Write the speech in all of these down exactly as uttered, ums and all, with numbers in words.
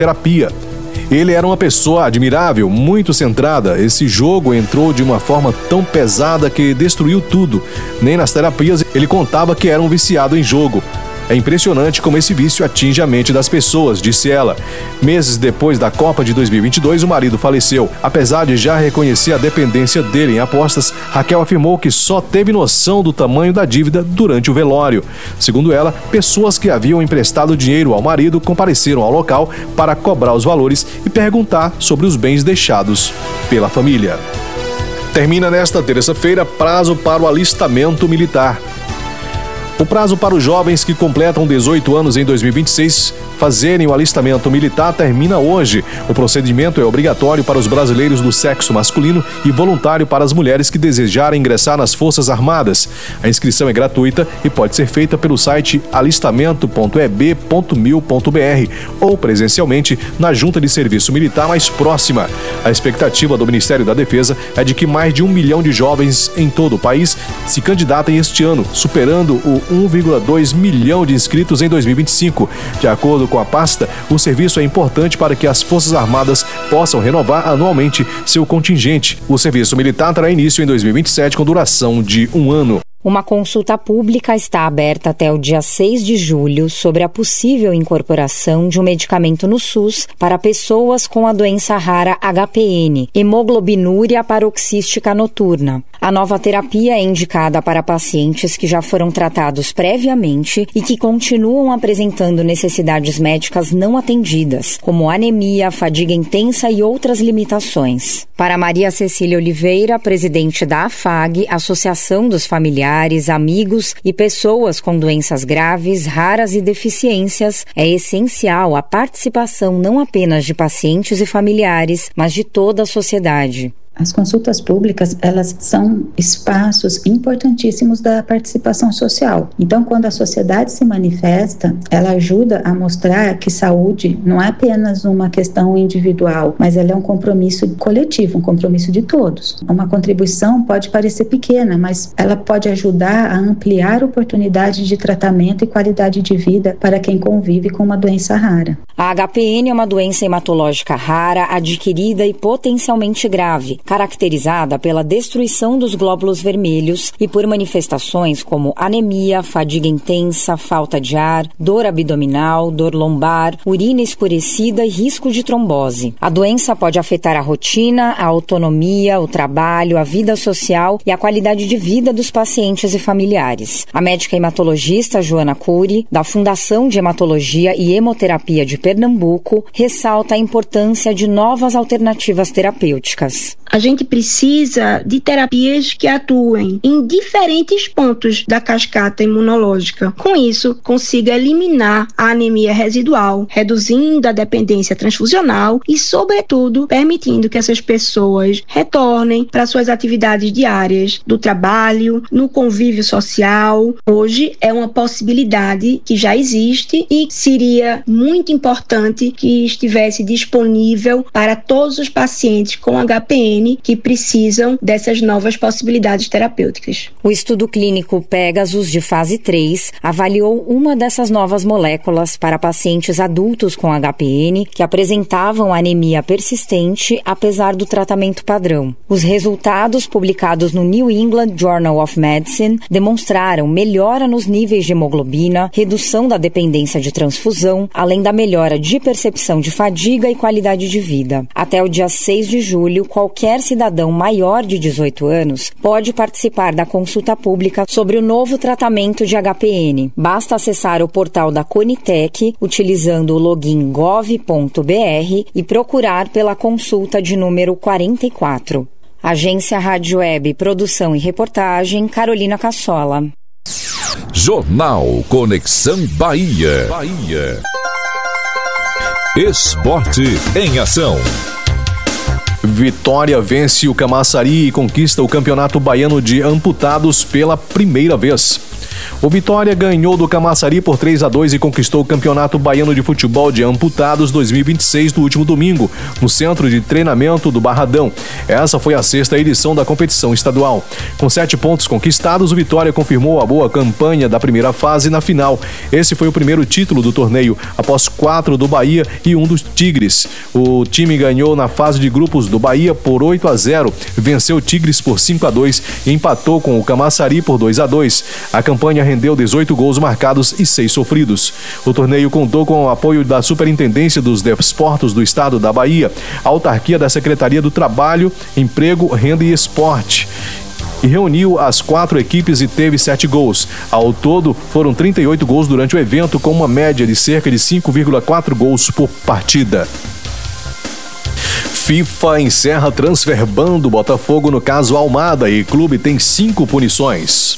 terapia. Ele era uma pessoa admirável, muito centrada. Esse jogo entrou de uma forma tão pesada que destruiu tudo. Nem nas terapias ele contava que era um viciado em jogo. É impressionante como esse vício atinge a mente das pessoas, disse ela. Meses depois da Copa de dois mil e vinte e dois, o marido faleceu. Apesar de já reconhecer a dependência dele em apostas, Raquel afirmou que só teve noção do tamanho da dívida durante o velório. Segundo ela, pessoas que haviam emprestado dinheiro ao marido compareceram ao local para cobrar os valores e perguntar sobre os bens deixados pela família. Termina nesta terça-feira prazo para o alistamento militar. O prazo para os jovens que completam dezoito anos em dois mil e vinte e seis fazerem o alistamento militar termina hoje. O procedimento é obrigatório para os brasileiros do sexo masculino e voluntário para as mulheres que desejarem ingressar nas Forças Armadas. A inscrição é gratuita e pode ser feita pelo site alistamento ponto e b ponto mil ponto b r ou presencialmente na Junta de Serviço Militar mais próxima. A expectativa do Ministério da Defesa é de que mais de um milhão de jovens em todo o país se candidatem este ano, superando o um vírgula dois milhão de inscritos em dois mil e vinte e cinco. De acordo com a pasta, o serviço é importante para que as Forças Armadas possam renovar anualmente seu contingente. O serviço militar terá início em dois mil e vinte e sete com duração de um ano. Uma consulta pública está aberta até o dia seis de julho sobre a possível incorporação de um medicamento no SUS para pessoas com a doença rara H P N, hemoglobinúria paroxística noturna. A nova terapia é indicada para pacientes que já foram tratados previamente e que continuam apresentando necessidades médicas não atendidas, como anemia, fadiga intensa e outras limitações. Para Maria Cecília Oliveira, presidente da AFAG, Associação dos Familiares, amigos e pessoas com doenças graves, raras e deficiências, é essencial a participação não apenas de pacientes e familiares, mas de toda a sociedade. As consultas públicas, elas são espaços importantíssimos da participação social. Então, quando a sociedade se manifesta, ela ajuda a mostrar que saúde não é apenas uma questão individual, mas ela é um compromisso coletivo, um compromisso de todos. Uma contribuição pode parecer pequena, mas ela pode ajudar a ampliar oportunidades de tratamento e qualidade de vida para quem convive com uma doença rara. A H P N é uma doença hematológica rara, adquirida e potencialmente grave, caracterizada pela destruição dos glóbulos vermelhos e por manifestações como anemia, fadiga intensa, falta de ar, dor abdominal, dor lombar, urina escurecida e risco de trombose. A doença pode afetar a rotina, a autonomia, o trabalho, a vida social e a qualidade de vida dos pacientes e familiares. A médica hematologista Joana Cury, da Fundação de Hematologia e Hemoterapia de Pernambuco, ressalta a importância de novas alternativas terapêuticas. A gente precisa de terapias que atuem em diferentes pontos da cascata imunológica. Com isso, consiga eliminar a anemia residual, reduzindo a dependência transfusional e, sobretudo, permitindo que essas pessoas retornem para suas atividades diárias, do trabalho, no convívio social. Hoje é uma possibilidade que já existe e seria muito importante que estivesse disponível para todos os pacientes com H P N que precisam dessas novas possibilidades terapêuticas. O estudo clínico Pegasus de fase três avaliou uma dessas novas moléculas para pacientes adultos com H P N que apresentavam anemia persistente apesar do tratamento padrão. Os resultados publicados no New England Journal of Medicine demonstraram melhora nos níveis de hemoglobina, redução da dependência de transfusão, além da melhora de percepção de fadiga e qualidade de vida. Até o dia seis de julho, qualquer cidadão maior de dezoito anos pode participar da consulta pública sobre o novo tratamento de H P N. Basta acessar o portal da Conitec utilizando o login gov ponto b r e procurar pela consulta de número quarenta e quatro. Agência Rádio Web, produção e reportagem, Carolina Cassola. Jornal Conexão Bahia. Bahia. Esporte em ação. Vitória vence o Camaçari e conquista o Campeonato Baiano de Amputados pela primeira vez. O Vitória ganhou do Camaçari por três a dois e conquistou o Campeonato Baiano de Futebol de Amputados dois mil e vinte e seis do último domingo, no Centro de Treinamento do Barradão. Essa foi a sexta edição da competição estadual. Com sete pontos conquistados, o Vitória confirmou a boa campanha da primeira fase na final. Esse foi o primeiro título do torneio, após quatro do Bahia e um dos Tigres. O time ganhou na fase de grupos do Bahia por oito a zero, venceu o Tigres por cinco a dois e empatou com o Camaçari por dois a dois. A campanha rendeu dezoito gols marcados e seis sofridos. O torneio contou com o apoio da Superintendência dos Desportos do Estado da Bahia, a autarquia da Secretaria do Trabalho, Emprego, Renda e Esporte, e reuniu as quatro equipes e teve sete gols. Ao todo, foram trinta e oito gols durante o evento, com uma média de cerca de cinco vírgula quatro gols por partida. FIFA encerra transferban do Botafogo no caso Almada e clube tem cinco punições.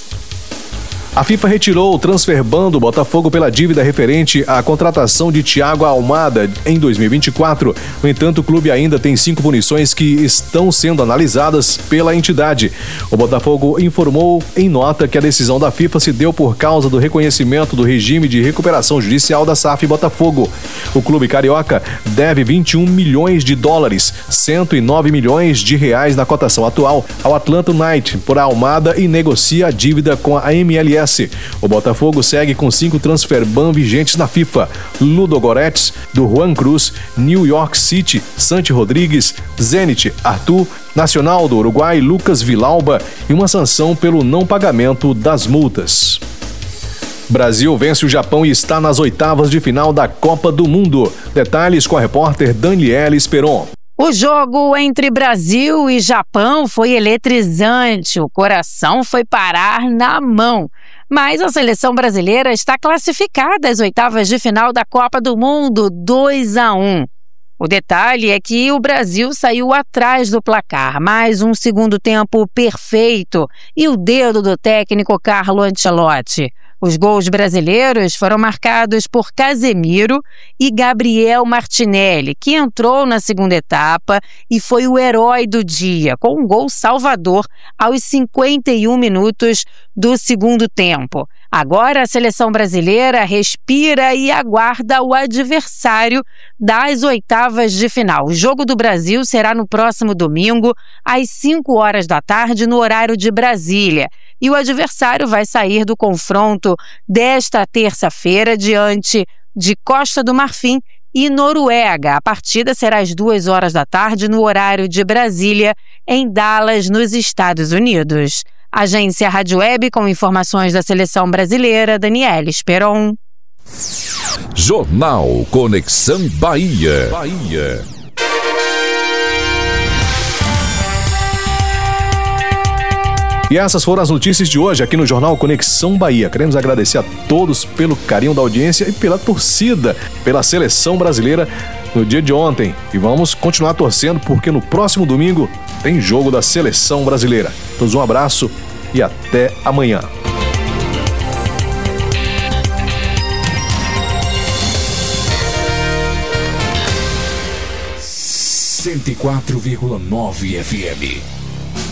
A FIFA retirou o transferban do Botafogo pela dívida referente à contratação de Thiago Almada em dois mil e vinte e quatro. No entanto, o clube ainda tem cinco punições que estão sendo analisadas pela entidade. O Botafogo informou em nota que a decisão da FIFA se deu por causa do reconhecimento do regime de recuperação judicial da S A F Botafogo. O clube carioca deve vinte e um milhões de dólares, cento e nove milhões de reais na cotação atual, ao Atlanta United por Almada e negocia a dívida com a M L S. O Botafogo segue com cinco transferban vigentes na FIFA: Ludogorets, do Juan Cruz, New York City, Santi Rodrigues, Zenit, Arthur, Nacional do Uruguai, Lucas Vilauba e uma sanção pelo não pagamento das multas. Brasil vence o Japão e está nas oitavas de final da Copa do Mundo. Detalhes com a repórter Daniela Esperon. O jogo entre Brasil e Japão foi eletrizante, o coração foi parar na mão. Mas a seleção brasileira está classificada às oitavas de final da Copa do Mundo, dois a um. O detalhe é que o Brasil saiu atrás do placar, mais um segundo tempo perfeito e o dedo do técnico Carlo Ancelotti. Os gols brasileiros foram marcados por Casemiro e Gabriel Martinelli, que entrou na segunda etapa e foi o herói do dia, com um gol salvador aos cinquenta e um minutos do segundo tempo. Agora a seleção brasileira respira e aguarda o adversário das oitavas de final. O jogo do Brasil será no próximo domingo, às cinco horas da tarde, no horário de Brasília. E o adversário vai sair do confronto desta terça-feira diante de Costa do Marfim e Noruega. A partida será às duas horas da tarde no horário de Brasília, em Dallas, nos Estados Unidos. Agência Rádio Web com informações da seleção brasileira, Daniela Esperon. Jornal Conexão Bahia. Bahia. E essas foram as notícias de hoje aqui no Jornal Conexão Bahia. Queremos agradecer a todos pelo carinho da audiência e pela torcida, pela seleção brasileira no dia de ontem. E vamos continuar torcendo porque no próximo domingo tem jogo da seleção brasileira. Todos um abraço e até amanhã. cento e quatro vírgula nove F M